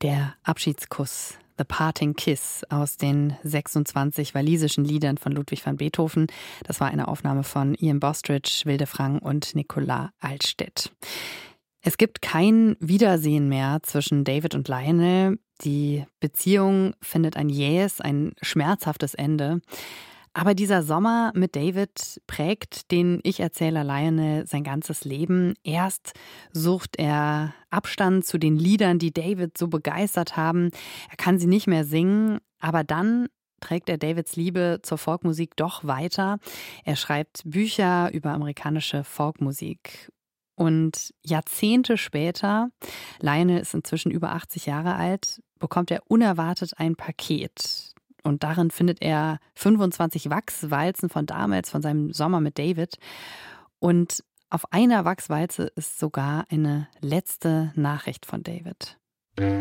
Der Abschiedskuss, The Parting Kiss aus den 26 walisischen Liedern von Ludwig van Beethoven. Das war eine Aufnahme von Ian Bostridge, Wilde Frank und Nicolas Altstedt. Es gibt kein Wiedersehen mehr zwischen David und Lionel. Die Beziehung findet ein jähes, ein schmerzhaftes Ende. Aber dieser Sommer mit David prägt den Ich-Erzähler Lionel sein ganzes Leben. Erst sucht er Abstand zu den Liedern, die David so begeistert haben. Er kann sie nicht mehr singen, aber dann trägt er Davids Liebe zur Folkmusik doch weiter. Er schreibt Bücher über amerikanische Folkmusik. Und Jahrzehnte später, Lionel ist inzwischen über 80 Jahre alt, bekommt er unerwartet ein Paket. Und darin findet er 25 Wachswalzen von damals, von seinem Sommer mit David. Und auf einer Wachswalze ist sogar eine letzte Nachricht von David.